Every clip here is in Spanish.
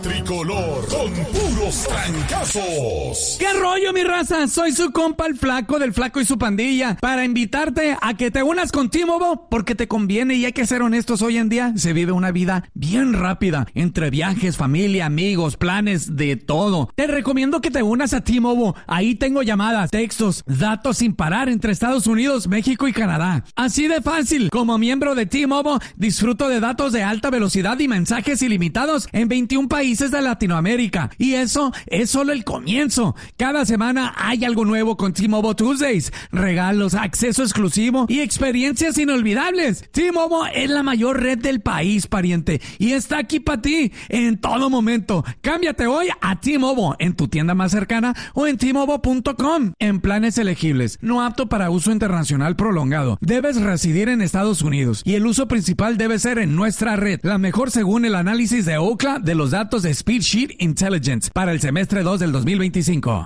Tricolor con puros trancazos. ¿Qué rollo, mi raza? Soy su compa el Flaco del Flaco y su pandilla, para invitarte a que te unas con T-Mobile porque te conviene, y hay que ser honestos, hoy en día se vive una vida bien rápida, entre viajes, familia, amigos, planes, de todo. Te recomiendo que te unas a T-Mobile. Ahí tengo llamadas, textos, datos sin parar entre Estados Unidos, México y Canadá. Así de fácil. Como miembro de T-Mobile, disfruto de datos de alta velocidad y mensajes ilimitados en 21 países de Latinoamérica. Y eso es solo el comienzo. Cada semana hay algo nuevo con T-Mobile Tuesdays. Regalos, acceso exclusivo y experiencias inolvidables. T-Mobile es la mayor red del país, pariente, y está aquí para ti en todo momento. Cámbiate hoy a T-Mobile en tu tienda más cercana o en T-Mobile.com. En planes elegibles. No apto para uso internacional prolongado. Debes residir en Estados Unidos y el uso principal debe ser en nuestra red. La mejor según el análisis de Ookla de los datos de Speedsheet Intelligence para el semestre 2 del 2025.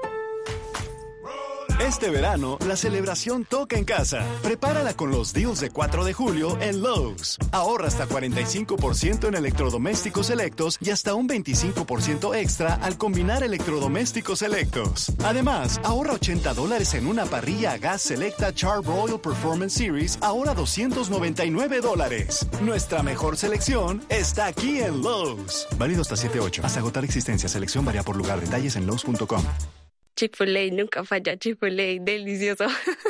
Este verano, la celebración toca en casa. Prepárala con los deals de 4 de julio en Lowe's. Ahorra hasta 45% en electrodomésticos selectos y hasta un 25% extra al combinar electrodomésticos selectos. Además, ahorra $80 en una parrilla a gas selecta Char-Broil Performance Series, ahora $299. Nuestra mejor selección está aquí en Lowe's. Válido hasta 7/8. Hasta agotar existencia. Selección varía por lugar. Detalles en Lowe's.com. Chick-fil-A, nunca falla. Chick-fil-A, delicioso.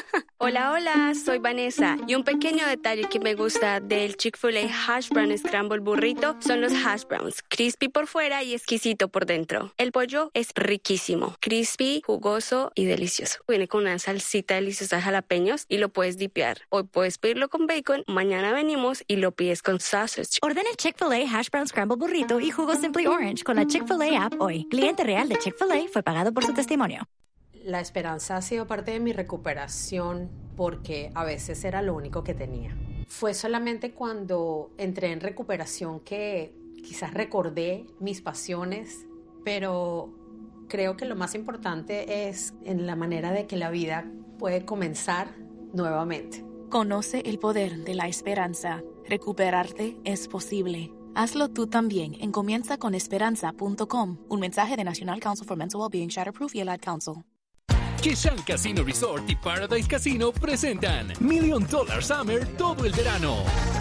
Hola, soy Vanessa. Y un pequeño detalle que me gusta del Chick-fil-A Hash Brown Scramble Burrito son los hash browns. Crispy por fuera y exquisito por dentro. El pollo es riquísimo. Crispy, jugoso y delicioso. Viene con una salsita deliciosa de jalapeños y lo puedes dipear. Hoy puedes pedirlo con bacon, mañana venimos y lo pides con sausage. Ordena el Chick-fil-A Hash Brown Scramble Burrito y jugo Simply Orange con la Chick-fil-A app hoy. Cliente real de Chick-fil-A fue pagado por su testimonio. La esperanza ha sido parte de mi recuperación porque a veces era lo único que tenía. Fue solamente cuando entré en recuperación que quizás recordé mis pasiones, pero creo que lo más importante es en la manera de que la vida puede comenzar nuevamente. Conoce el poder de la esperanza. Recuperarte es posible. Hazlo tú también en comienzaconesperanza.com. Un mensaje de National Council for Mental Wellbeing, Shatterproof y el Ad Council. Kishan Casino Resort y Paradise Casino presentan $1 Million Summer todo el verano.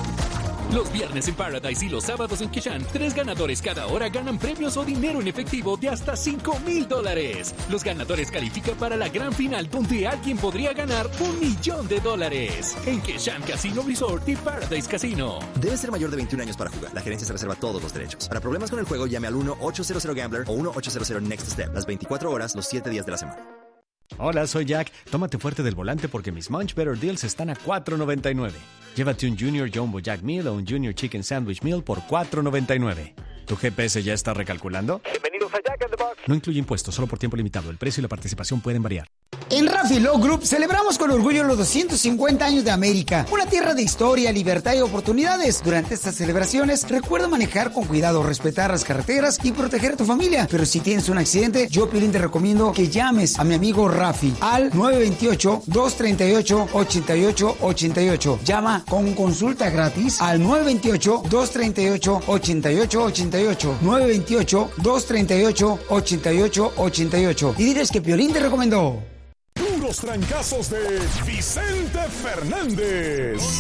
Los viernes en Paradise y los sábados en Kishan, 3 ganadores cada hora ganan premios o dinero en efectivo de hasta $5,000. Los ganadores califican para la gran final donde alguien podría ganar $1 millón en Kishan Casino Resort y Paradise Casino. Debe ser mayor de 21 años para jugar. La gerencia se reserva todos los derechos. Para problemas con el juego, llame al 1-800-GAMBLER o 1-800-NEXT-STEP. Las 24 horas, los 7 días de la semana. Hola, soy Jack. Tómate fuerte del volante porque mis Munch Better Deals están a $4.99. Llévate un Junior Jumbo Jack Meal o un Junior Chicken Sandwich Meal por $4.99. ¿Tu GPS ya está recalculando? Bienvenidos a Jack in the Box. No incluye impuestos, solo por tiempo limitado. El precio y la participación pueden variar. En Raffy Law Group celebramos con orgullo los 250 años de América, una tierra de historia, libertad y oportunidades. Durante estas celebraciones, recuerda manejar con cuidado, respetar las carreteras y proteger a tu familia. Pero si tienes un accidente, yo, Piolín, te recomiendo que llames a mi amigo Rafi al 928-238-8888. Llama con consulta gratis al 928-238-8888. 928-238-8888. Y diles que Piolín te recomendó. Puros trancazos de Vicente Fernández.